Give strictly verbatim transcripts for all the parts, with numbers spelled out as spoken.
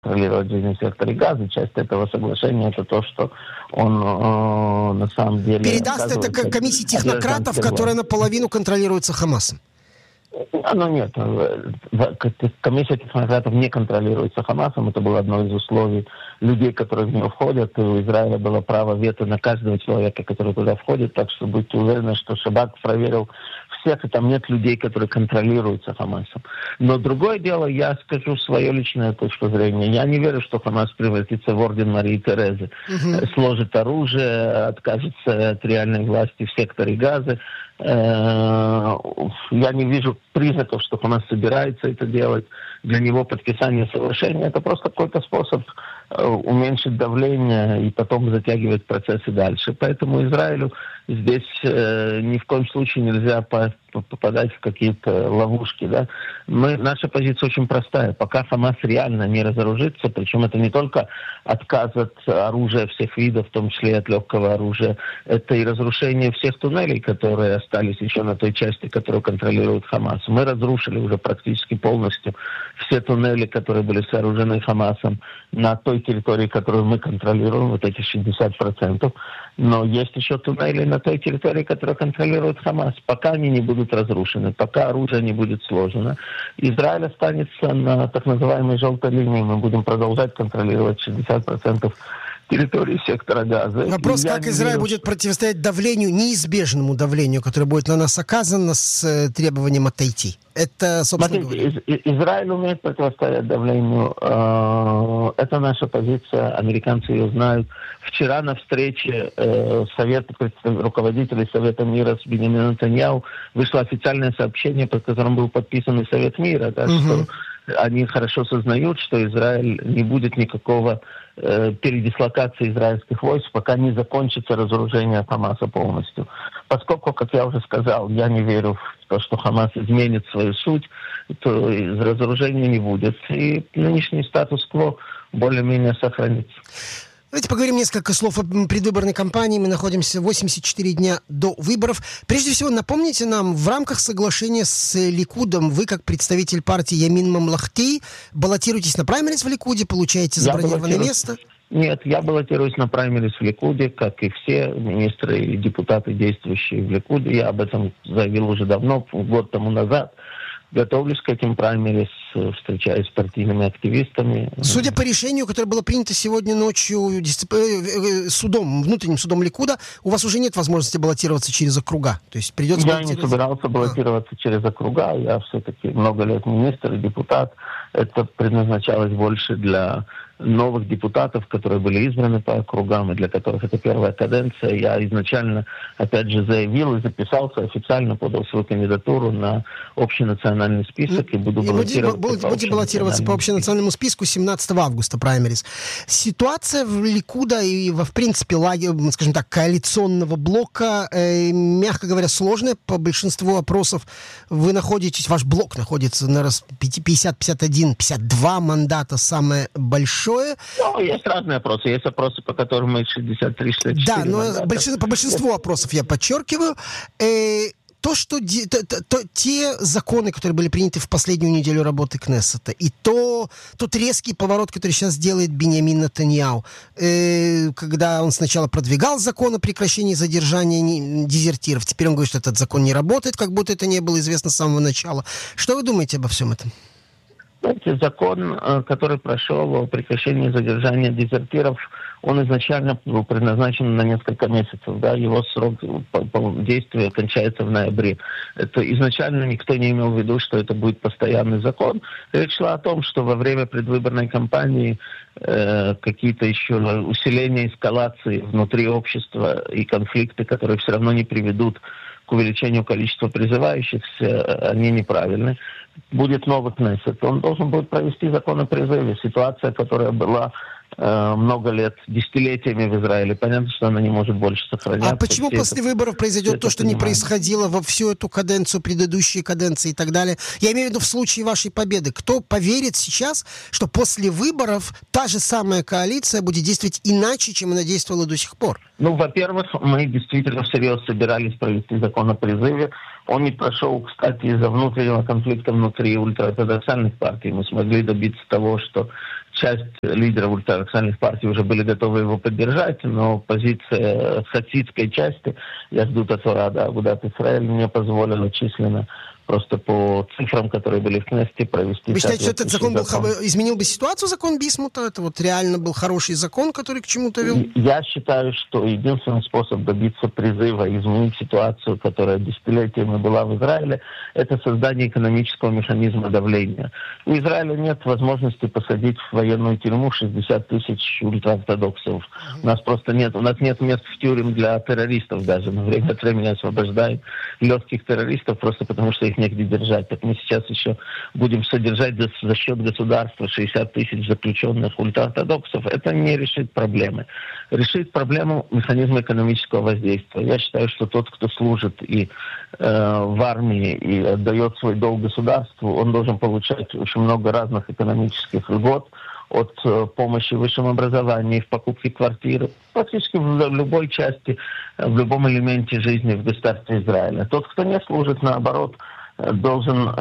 контролировать жизнь в секторе Газа. Часть этого соглашения это то, что он э, на самом деле... Передаст это к комиссии технократов, которая наполовину контролируется Хамасом. Ну нет, комиссия технократов не контролируется Хамасом, это было одно из условий людей, которые в нее входят, и у Израиля было право вето на каждого человека, который туда входит, так что будьте уверены, что Шабак проверил всех, и там нет людей, которые контролируются Хамасом. Но другое дело, я скажу свою личную точку зрения, я не верю, что Хамас превратится в орден Марии Терезы, угу. сложит оружие, откажется от реальной власти в секторе Газы. Я не вижу признаков, что Хамас собирается это делать. Для него подписание соглашения это просто какой-то способ уменьшить давление и потом затягивать процессы дальше. Поэтому Израилю здесь э, ни в коем случае нельзя по, по, попадать в какие-то ловушки. Да? Мы, наша позиция очень простая. Пока Хамас реально не разоружится, причем это не только отказ от оружия всех видов, в том числе от легкого оружия, это и разрушение всех туннелей, которые остались еще на той части, которую контролирует Хамас. Мы разрушили уже практически полностью все туннели, которые были сооружены Хамасом на той территории, которую мы контролируем, вот эти шестьдесят процентов. Но есть еще туннели на той территории, которую контролирует Хамас. Пока они не будут разрушены, пока оружие не будет сложено, Израиль останется на так называемой желтой линии. Мы будем продолжать контролировать шестьдесят процентов территории сектора Газа. Вопрос, как Израиль верю, будет противостоять давлению, неизбежному давлению, которое будет на нас оказано с э, требованием отойти. Это, собственно Смотрите, говоря. Из- Израиль умеет противостоять давлению. Э- это наша позиция, американцы ее знают. Вчера на встрече э- Совета руководителей Совета мира с Биньямином Нетаньяху вышло официальное сообщение, под которым был подписан и Совет мира, да, угу. что они хорошо сознают, что Израиль не будет никакого э, передислокации израильских войск, пока не закончится разоружение Хамаса полностью. Поскольку, как я уже сказал, я не верю в то, что Хамас изменит свою суть, то разоружения не будет. И нынешний статус-кво более-менее сохранится. Давайте поговорим несколько слов о предвыборной кампании. Мы находимся восемьдесят четыре дня до выборов. Прежде всего, напомните нам, в рамках соглашения с Ликудом вы, как представитель партии Ямин Мамлахти, баллотируетесь на праймериз в Ликуде, получаете забронированное место? Нет, я баллотируюсь на праймериз в Ликуде, как и все министры и депутаты, действующие в Ликуде. Я об этом заявил уже давно, год тому назад. Готовлюсь к этим праймерис, встречаюсь с партийными активистами. Судя по решению, которое было принято сегодня ночью дисцип... судом, внутренним судом Ликуда, у вас уже нет возможности баллотироваться через округа. То есть придется Я не собирался баллотироваться а. через округа. Я все-таки много лет министр и депутат. Это предназначалось больше для новых депутатов, которые были избраны по округам, и для которых это первая каденция. Я изначально, опять же, заявил и записался, официально подал свою кандидатуру на общенациональный список и буду баллотироваться. Будете, будете баллотироваться по общенациональному списку семнадцатого августа, праймерис. Ситуация в Ликуда и, в принципе, лагеря, скажем так, коалиционного блока, э, мягко говоря, сложная. По большинству опросов вы находитесь, ваш блок находится на пятьдесят, пятьдесят один, пятьдесят два мандата, самое большое. Ну, есть разные опросы. Есть опросы, по которым мы шестьдесят три шестьдесят четыре. Да, но большинство, по большинству опросов, я подчеркиваю, э, то, что де, то, то, то, те законы, которые были приняты в последнюю неделю работы Кнессета, и то, тот резкий поворот, который сейчас делает Биньямин Нетаньяху, э, когда он сначала продвигал закон о прекращении задержания дезертиров, теперь он говорит, что этот закон не работает, как будто это не было известно с самого начала. Что вы думаете обо всем этом? Знаете, закон, который прошел о прекращении задержания дезертиров, он изначально был предназначен на несколько месяцев, да, его срок действия кончается в ноябре. Это изначально никто не имел в виду, что это будет постоянный закон. Речь шла о том, что во время предвыборной кампании э, какие-то еще усиления эскалации внутри общества и конфликты, которые все равно не приведут к увеличению количества призывающихся, они неправильны. Будет новый Кнессет. Он должен будет провести закон о призыве. Ситуация, которая была э, много лет, десятилетиями в Израиле, понятно, что она не может больше сохраняться. А почему все после это, выборов произойдет то, что понимаем. не происходило во всю эту каденцию, предыдущие каденции и так далее? Я имею в виду в случае вашей победы. Кто поверит сейчас, что после выборов та же самая коалиция будет действовать иначе, чем она действовала до сих пор? Ну, во-первых, мы действительно всерьез собирались провести закон о призыве. Он не прошел, кстати, из-за внутреннего конфликта внутри ультраортодоксальных партий. Мы смогли добиться того, что часть лидеров ультраортодоксальных партий уже были готовы его поддержать, но позиция хасидской части, я жду Рада Агудат Исраэль, не позволила численно просто по цифрам, которые были в Кнессете, провести... Вы считаете, что этот закон, был, закон изменил бы ситуацию, закон Бисмута? Это вот реально был хороший закон, который к чему-то вел? Я считаю, что единственный способ добиться призыва и изменить ситуацию, которая десятилетиями была в Израиле, это создание экономического механизма давления. У Израиля нет возможности посадить в военную тюрьму шестьдесят тысяч ультраортодоксов. У нас просто нет, у нас нет мест в тюрьме для террористов даже. На время от времени освобождают легких террористов просто потому, что их негде держать. Так мы сейчас еще будем содержать за, за счет государства шестьдесят тысяч заключенных ультраортодоксов. Это не решит проблемы. Решит проблему механизма экономического воздействия. Я считаю, что тот, кто служит и э, в армии и отдает свой долг государству, он должен получать очень много разных экономических льгот, от э, помощи в высшем образовании, в покупке квартиры, практически в, в любой части, в любом элементе жизни в государстве Израиля. Тот, кто не служит, наоборот, должен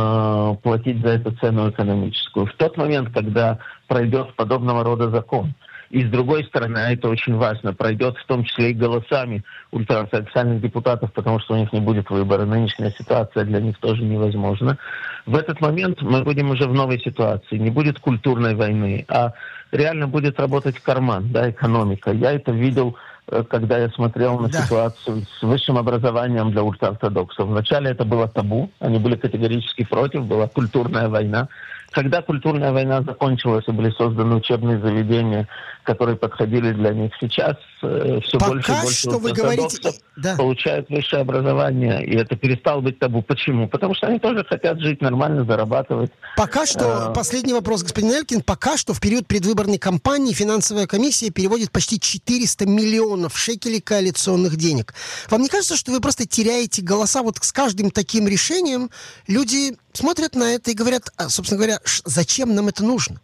э, платить за это цену экономическую. В тот момент, когда пройдет подобного рода закон, и с другой стороны, а это очень важно, пройдет в том числе и голосами ультраортодоксальных депутатов, потому что у них не будет выбора. Нынешняя ситуация для них тоже невозможна. В этот момент мы будем уже в новой ситуации. Не будет культурной войны, а реально будет работать карман, да, экономика. Я это видел, когда я смотрел на да. ситуацию с высшим образованием для ультраортодоксов. Вначале это было табу, они были категорически против, была культурная война. Когда культурная война закончилась и были созданы учебные заведения, которые подходили для них, сейчас э, все Пока больше и больше что вы говорите... да. получают высшее образование, и это перестало быть табу. Почему? Потому что они тоже хотят жить нормально, зарабатывать. Пока что, а... последний вопрос, господин Элькин, пока что в период предвыборной кампании финансовая комиссия переводит почти четыреста миллионов шекелей коалиционных денег. Вам не кажется, что вы просто теряете голоса? Вот с каждым таким решением люди смотрят на это и говорят, а, собственно говоря, зачем нам это нужно?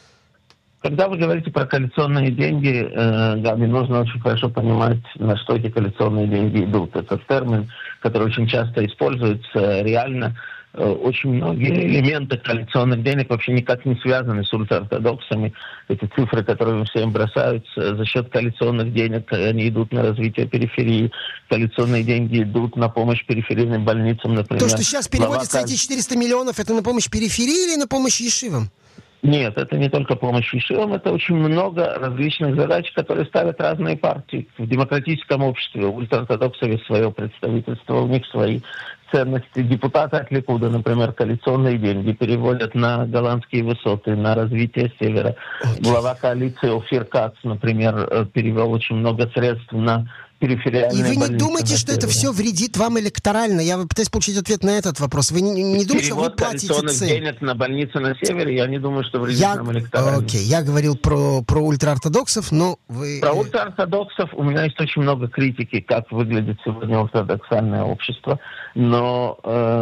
Когда вы говорите про коалиционные деньги, э, Габи, нужно очень хорошо понимать, на что эти коалиционные деньги идут. Это термин, который очень часто используется реально. Э, очень многие элементы коалиционных денег вообще никак не связаны с ультраортодоксами. Эти цифры, которые всем бросаются, за счет коалиционных денег они идут на развитие периферии. Коалиционные деньги идут на помощь периферийным больницам, например. То, что сейчас переводятся эти четыреста миллионов, это на помощь периферии или на помощь ешивам? Нет, это не только помощь ешивам, это очень много различных задач, которые ставят разные партии. В демократическом обществе у ультраортодоксов есть свое представительство, у них свои ценности. Депутаты от Ликуда, например, коалиционные деньги переводят на голландские высоты, на развитие севера. Глава коалиции Офир Кац, например, перевел очень много средств на перифериальные И вы не больницы думаете, что это все вредит вам электорально? Я пытаюсь получить ответ на этот вопрос. Вы не, не думаете, что вы платите коалиционных цель? денег на больницы на севере, я не думаю, что вредит я... нам электорально. Окей, я говорил про, про ультраортодоксов, но вы... Про ультраортодоксов у меня есть очень много критики, как выглядит сегодня ультраортодоксальное общество, но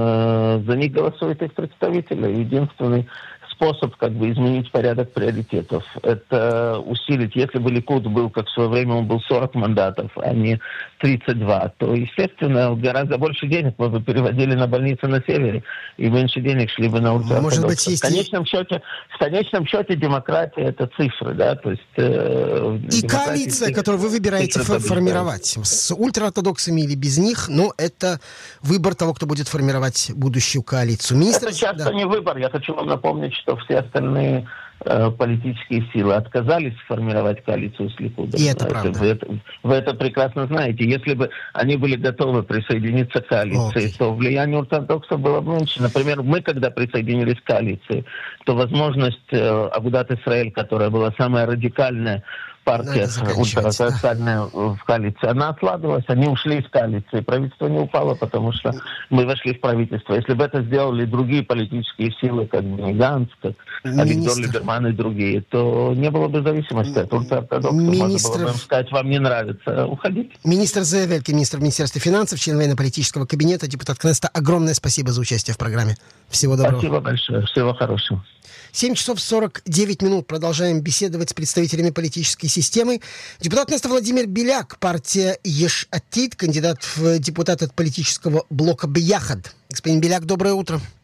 э, за них голосуют их представители. Единственный способ как бы изменить порядок приоритетов, это усилить. Если бы Ликуд был, как в свое время, он был сорок мандатов, а не тридцать два, то, естественно, гораздо больше денег мы бы переводили на больницы на севере, и меньше денег шли бы на ультраортодоксов. Может быть, есть... В конечном счете, в конечном счете демократия — это цифры, да, то есть... Э, и коалиция, цифры, которую вы выбираете ф- формировать, с ультраортодоксами или без них, но это выбор того, кто будет формировать будущую коалицию. Министр... Это часто да. не выбор. Я хочу вам напомнить, что все остальные э, политические силы отказались сформировать коалицию с Ликудом. И это правда. Вы это, вы это прекрасно знаете. Если бы они были готовы присоединиться к коалиции, okay. то влияние ультраортодоксов было бы меньше. Например, мы, когда присоединились к коалиции, то возможность э, Агудат Исраэль, которая была самая радикальная партия ультраортодоксальная в коалиции, она ослабилась, они ушли из коалиции, правительство не упало, потому что мы вошли в правительство. Если бы это сделали другие политические силы, как Бенни Ганц, как Авигдор Либерман и другие, то не было бы зависимости от ультраортодоксов. Министр... Можно было бы им сказать, вам не нравится, уходите. Министр Зеав Элькин, министр Министерства финансов, член военно-политического кабинета, депутат Кнессета, огромное спасибо за участие в программе. Всего доброго. Спасибо большое, всего хорошего. семь часов сорок девять минут. Продолжаем беседовать с представителями политической системы. Депутат Кнессета Владимир Беляк, партия Еш Атид, кандидат в депутаты от политического блока Бияхад. Господин Беляк, доброе утро.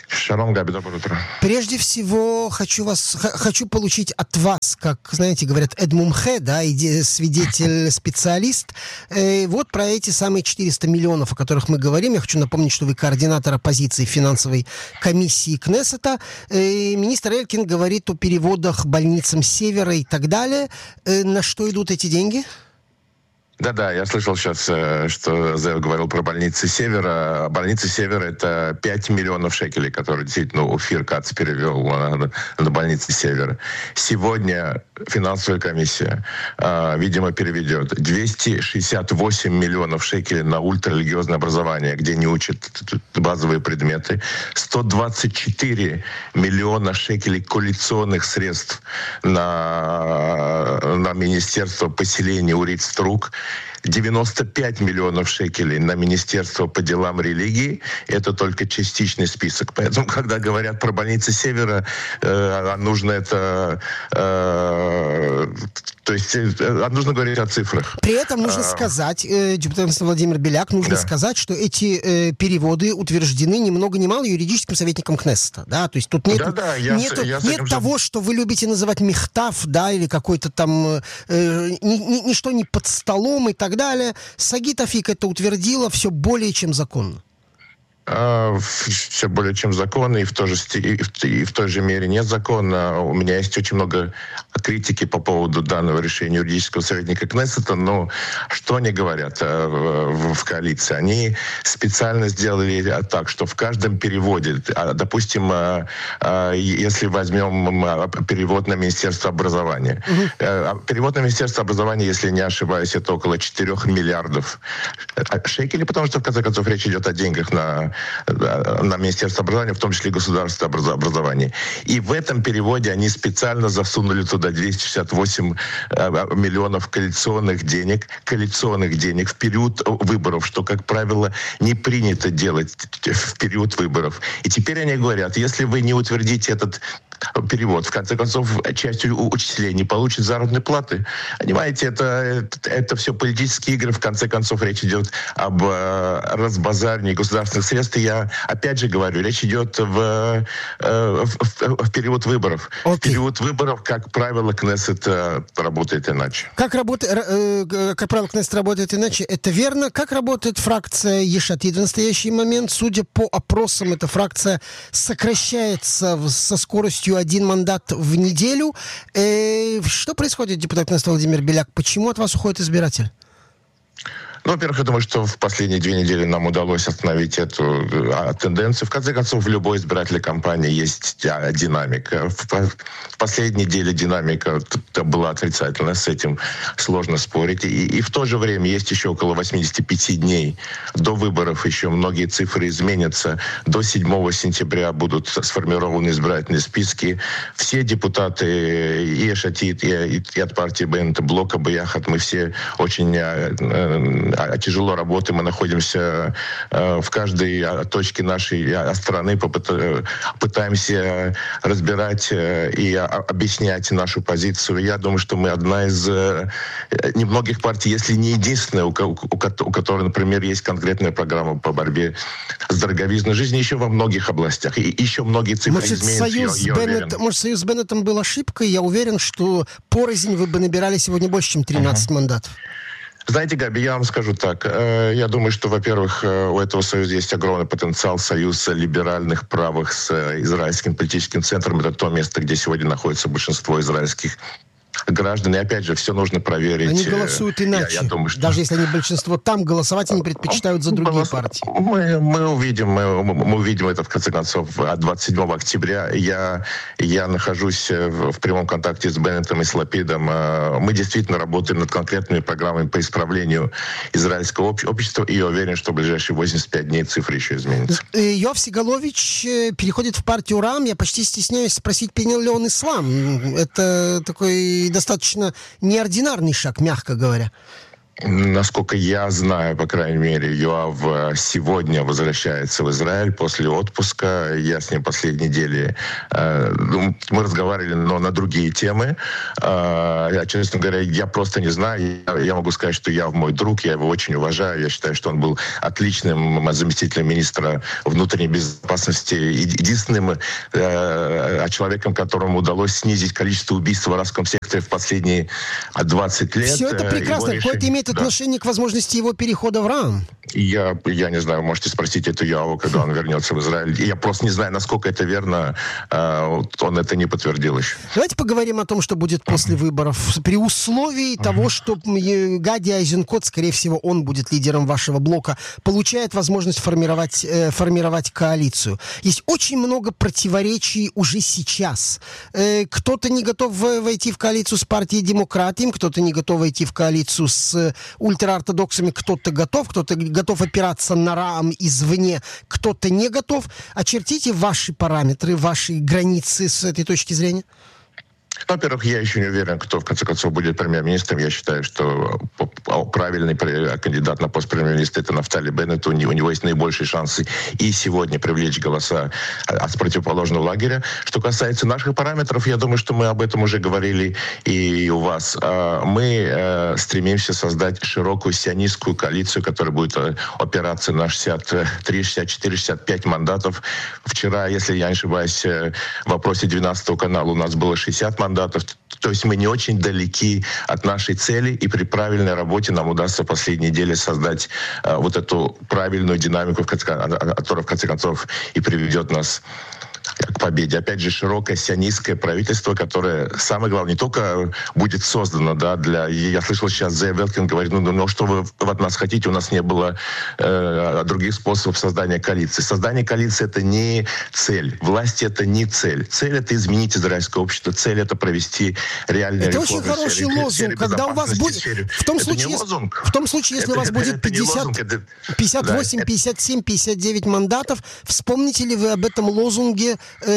Шалом, Габи, доброе утро. Прежде всего, хочу вас, х- хочу получить от вас, как, знаете, говорят, эдмумхе, да, иде- свидетель, специалист. Э, вот про эти самые четыреста миллионов, о которых мы говорим. Я хочу напомнить, что вы координатор оппозиции финансовой комиссии Кнессета. Э, министр Элькин говорит о переводах больницам Севера и так далее. Э, на что идут эти деньги? Да-да, я слышал сейчас, что Зев говорил про больницы Севера. Больницы Севера — это пять миллионов шекелей, которые действительно Офир Кац перевел на, на больницы Севера. Сегодня финансовая комиссия, видимо, переведет двести шестьдесят восемь миллионов шекелей на ультрарелигиозное образование, где не учат базовые предметы. сто двадцать четыре миллиона шекелей коалиционных средств на, на Министерство поселения Уриц-Струк. девяносто пять миллионов шекелей на Министерство по делам религии. Это только частичный список. Поэтому, когда говорят про больницы Севера, э, нужно это... Э, то есть э, нужно говорить о цифрах. При этом нужно а, сказать, э, депутат Владимир Беляк, нужно да. сказать, что эти э, переводы утверждены ни много ни мало юридическим советником Кнессета. Да? То есть тут нет, да, да, я нету, с, я нет того, же... что вы любите называть михтав, да, или какой-то там... Э, ни, ни, ничто не под столом и так далее. Сагит Афик это утвердила, все более чем законно. Все более чем законно, и в, той же, и, в, и в той же мере незаконно. У меня есть очень много критики по поводу данного решения юридического советника Кнессета, но что они говорят в, в коалиции? Они специально сделали так, что в каждом переводе, допустим, если возьмем перевод на Министерство образования, угу. перевод на Министерство образования, если не ошибаюсь, это около четырех миллиардов шекелей, потому что, в конце концов, речь идет о деньгах на на Министерство образования, в том числе и государственное образование. И в этом переводе они специально засунули туда двести шестьдесят восемь миллионов коалиционных денег, коалиционных денег в период выборов, что, как правило, не принято делать в период выборов. И теперь они говорят, если вы не утвердите этот перевод, в конце концов, часть учителей не получит заработной платы. Понимаете, это, это, это все политические игры. В конце концов, речь идет об э, разбазаривании государственных средств. И я опять же говорю, речь идет в, э, в, в, в период выборов. Okay. В период выборов, как правило, Кнессет э, работает иначе. Как, работает, э, как правило, Кнессет работает иначе, это верно. Как работает фракция Еш-Атид в настоящий момент? Судя по опросам, эта фракция сокращается со скоростью один мандат в неделю. Э, что происходит, депутат Кнессета Владимир Беляк? Почему от вас уходит избиратель? Ну, во-первых, я думаю, что в последние две недели нам удалось остановить эту а, тенденцию. В конце концов, в любой избирательной кампании есть а, динамика. В, в последней неделе динамика была отрицательная, с этим сложно спорить. И, и в то же время есть еще около восемьдесят пять дней до выборов, еще многие цифры изменятся. До седьмого сентября будут сформированы избирательные списки. Все депутаты и Еш-Атид, и, и от партии Беннета, блока Бияхат, мы все очень... тяжело работаем, мы находимся э, в каждой точке нашей страны, попыта- пытаемся разбирать э, и объяснять нашу позицию. Я думаю, что мы одна из э, немногих партий, если не единственная, у, у, у которой, например, есть конкретная программа по борьбе с дороговизной жизни еще во многих областях. И еще многие цифры может, изменятся. Союз я, я Беннет, может, союз с Беннетом был ошибкой? Я уверен, что порознь вы бы набирали сегодня больше, чем тринадцать uh-huh. мандатов. Знаете, Габи, я вам скажу так. Я думаю, что, во-первых, у этого союза есть огромный потенциал. Союз либеральных правых с израильским политическим центром. Это то место, где сегодня находится большинство израильских граждан. И опять же, все нужно проверить. Они голосуют иначе. Я, я думаю, что... Даже если они большинство там, голосовать они предпочитают за другие Голос... партии. Мы, мы, увидим, мы, мы увидим это, в конце концов, двадцать седьмого октября. Я, я нахожусь в, в прямом контакте с Беннетом и с Лапидом. Мы действительно работаем над конкретными программами по исправлению израильского общества. И я уверен, что в ближайшие восемьдесят пять дней цифры еще изменятся. Йоав Сигалович переходит в партию РАМ. Я почти стесняюсь спросить, принял ли он ислам. Это такой достаточно неординарный шаг, мягко говоря. Насколько я знаю, по крайней мере, Йоав сегодня возвращается в Израиль после отпуска. Я с ним последние недели... Э, мы разговаривали, но на другие темы. Э, честно говоря, я просто не знаю. Я, я могу сказать, что Йоав мой друг, я его очень уважаю. Я считаю, что он был отличным заместителем министра внутренней безопасности. Единственным э, человеком, которому удалось снизить количество убийств в арабском секторе в последние двадцать лет. Все это прекрасно. Какое-то имеет отношение да. к возможности его перехода в РААМ? Я, я не знаю, можете спросить это Йоаву, когда он вернется в Израиль. Я просто не знаю, насколько это верно. Он это не подтвердил еще. Давайте поговорим о том, что будет после выборов. При условии uh-huh. того, что Гади Айзенкот, скорее всего, он будет лидером вашего блока, получает возможность формировать, э, формировать коалицию. Есть очень много противоречий уже сейчас. Э, кто-то не готов войти в коалицию с партией Демократией, кто-то не готов войти в коалицию с ультраортодоксами, кто-то готов, кто-то готов опираться на РААМ извне, кто-то не готов. Очертите ваши параметры, ваши границы с этой точки зрения. Во-первых, я еще не уверен, кто в конце концов будет премьер-министром. Я считаю, что правильный кандидат на пост премьер-министра — это Нафтали Беннет. У него есть наибольшие шансы и сегодня привлечь голоса от противоположного лагеря. Что касается наших параметров, я думаю, что мы об этом уже говорили и у вас. Мы стремимся создать широкую сионистскую коалицию, которая будет опираться на шестьдесят три, шестьдесят четыре, шестьдесят пять мандатов. Вчера, если я не ошибаюсь, в вопросе двенадцатого канала у нас было шестьдесят мандатов. То есть мы не очень далеки от нашей цели, и при правильной работе нам удастся в последние недели создать э, вот эту правильную динамику, которая в конце концов и приведет нас к победе. Опять же, широкое сионистское правительство, которое, самое главное, не только будет создано, да, для... Я слышал сейчас, Зея Велкин говорит, ну, ну что вы от нас хотите, у нас не было э, других способов создания коалиции. Создание коалиции — это не цель. Власть — это не цель. Цель — это изменить израильское общество. Цель — это провести реальные это реформы. Это очень хороший лозунг. Когда у вас будет... В том, случае, в том случае, если это, у вас это, будет пятьдесят, лозунг, это... пятьдесят восемь, да, пятьдесят семь, пятьдесят девять мандатов, вспомните ли вы об этом лозунге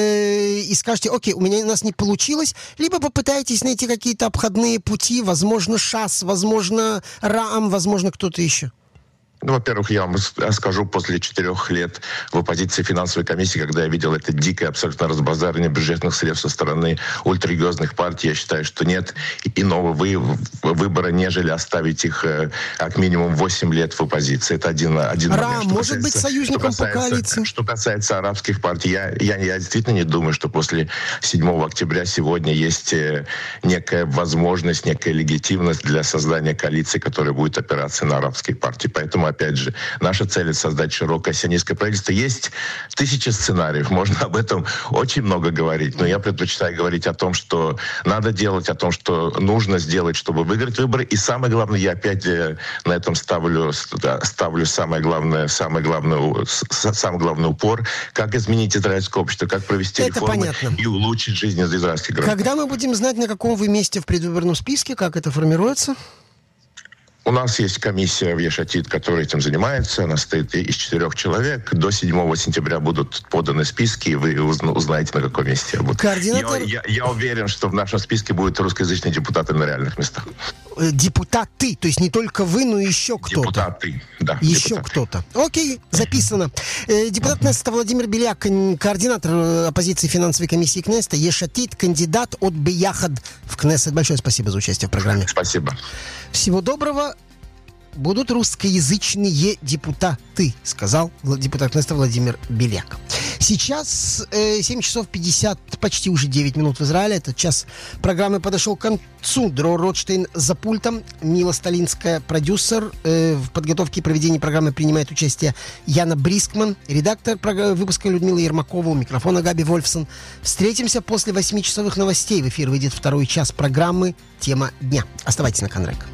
и скажете: окей, у меня у нас не получилось, либо попытаетесь найти какие-то обходные пути, возможно, ШАС, возможно, РААМ, возможно, кто-то еще? Ну, во-первых, я вам скажу, после четырех лет в оппозиции финансовой комиссии, когда я видел это дикое абсолютно разбазаривание бюджетных средств со стороны ультрарелигиозных партий, я считаю, что нет иного вы, выбора, нежели оставить их как минимум восемь лет в оппозиции. Это один, один РААМ может быть союзником по коалиции? Что касается арабских партий, я, я, я действительно не думаю, что после седьмого октября сегодня есть некая возможность, некая легитимность для создания коалиции, которая будет опираться на арабские партии. Поэтому, опять же, наша цель — это создать широкое сионистское правительство. Есть тысячи сценариев, можно об этом очень много говорить, но я предпочитаю говорить о том, что надо делать, о том, что нужно сделать, чтобы выиграть выборы. И самое главное, я опять на этом ставлю, ставлю самое главное, самое главное, самый главный упор, как изменить израильское общество, как провести это реформы понятно. И улучшить жизнь израильских граждан. Когда мы будем знать, на каком вы месте в предвыборном списке, как это формируется? У нас есть комиссия в Ешатид, которая этим занимается. Она состоит из четырех человек. До седьмого сентября будут поданы списки, и вы узнаете, на каком месте я буду. Координатор... Я, я, я уверен, что в нашем списке будут русскоязычные депутаты на реальных местах. Депутаты, то есть не только вы, но еще кто-то. Депутаты, да. Еще депутаты. кто-то. Окей, записано. Депутат Кнессета Владимир Беляк, координатор оппозиции финансовой комиссии Кнессета, Ешатид, кандидат от Бияхад в Кнессет. Большое спасибо за участие в программе. Спасибо. Всего доброго. Будут русскоязычные депутаты, сказал депутат Кнессета Владимир Беляк. Сейчас э, семь часов пятьдесят, почти уже девять минут в Израиле. Этот час программы подошел к концу. Дро Ротштейн за пультом. Мила Сталинская, продюсер. Э, в подготовке и проведении программы принимает участие Яна Брискман. Редактор выпуска Людмила Ермакова. У микрофона Габи Вольфсон. Встретимся после восьмичасовых новостей. В эфир выйдет второй час программы «Тема дня». Оставайтесь на Канрек.